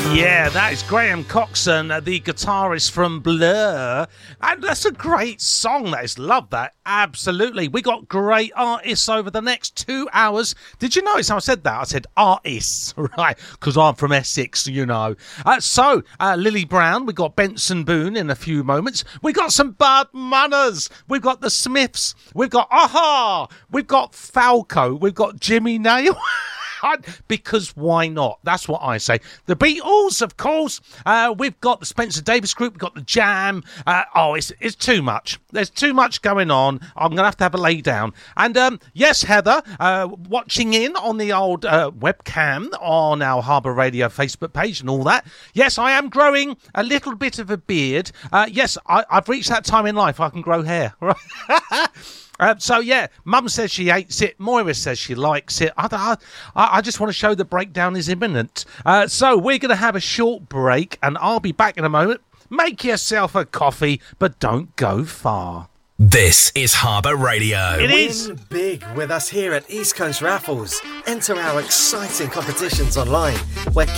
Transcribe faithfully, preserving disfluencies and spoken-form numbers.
Yeah, that is Graham Coxon, the guitarist from Blur. And that's a great song, that is. Love that. Absolutely. We got great artists over the next two hours. Did you notice how I said that? I said artists, right? Because I'm from Essex, you know. Uh, so, uh, Lily Brown, we got Benson Boone in a few moments. We got some Bad Manners. We've got the Smiths. We've got Aha. We've got Falco. We've got Jimmy Nail. Because why not? That's what I say. The Beatles, of course. Uh, we've got the Spencer Davis Group. We've got the Jam. Uh, oh, it's it's too much. There's too much going on. I'm going to have to have a lay down. And um, yes, Heather, uh, watching in on the old uh, webcam on our Harbour Radio Facebook page and all that. Yes, I am growing a little bit of a beard. Uh, yes, I, I've reached that time in life I can grow hair. Uh, so, yeah, Mum says she hates it. Moira says she likes it. I, I, I just want to show the breakdown is imminent. Uh, so we're going to have a short break, and I'll be back in a moment. Make yourself a coffee, but don't go far. This is Harbour Radio. It is. Win big with us here at East Coast Raffles. Enter our exciting competitions online, where